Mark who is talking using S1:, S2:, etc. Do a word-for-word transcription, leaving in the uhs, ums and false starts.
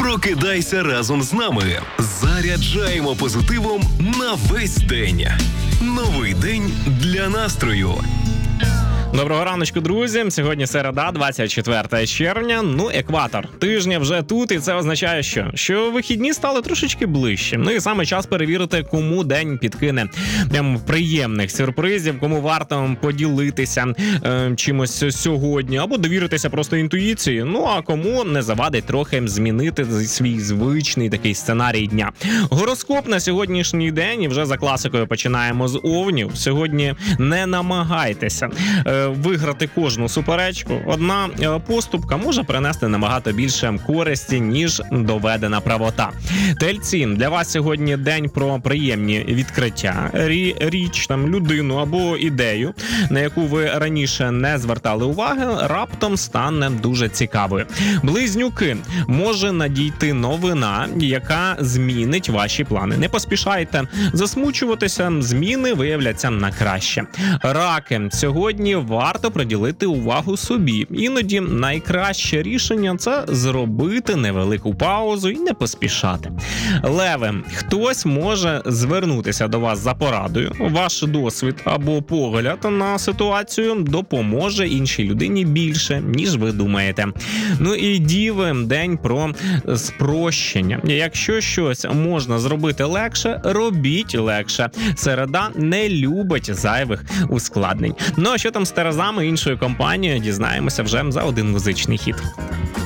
S1: Прокидайся разом з нами. Заряджаємо позитивом на весь день. Новий день для настрою.
S2: Доброго раночку, друзі. Сьогодні середа, двадцять четверте червня. Ну, екватор тижня вже тут, і це означає, що? Що вихідні стали трошечки ближче. Ну і саме час перевірити, кому день підкине прям приємних сюрпризів, кому варто поділитися е, чимось сьогодні, або довіритися просто інтуїції. Ну, а кому не завадить трохи змінити свій звичний такий сценарій дня. Гороскоп на сьогоднішній день, і вже за класикою починаємо з овнів. Сьогодні не намагайтеся е, виграти кожну суперечку. Одна поступка може принести набагато більше користі, ніж доведена правота. Тельці, для вас сьогодні день про приємні відкриття. Рі, річ, там, людину або ідею, на яку ви раніше не звертали уваги, раптом стане дуже цікавою. Близнюки, може надійти новина, яка змінить ваші плани. Не поспішайте засмучуватися, зміни виявляться на краще. Раки, сьогодні варто приділити увагу собі. Іноді найкраще рішення – це зробити невелику паузу і не поспішати. Леви, хтось може звернутися до вас за порадою. Ваш досвід або погляд на ситуацію допоможе іншій людині більше, ніж ви думаєте. Ну і діви, день про спрощення. Якщо щось можна зробити легше, робіть легше. Середа не любить зайвих ускладнень. Ну а що там з Терезами, іншою компанією, дізнаємося вже за один музичний хіт.